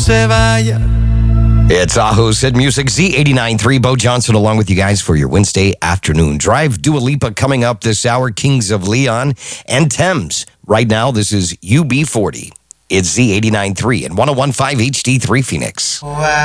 se vaya. It's Ajo's Hit Music, Z89.3. Bo Johnson along with you guys for your Wednesday afternoon drive. Dua Lipa coming up this hour, Kings of Leon and Thames. Right now, this is UB40. It's Z89.3 and 101.5 HD3 Phoenix. Wow.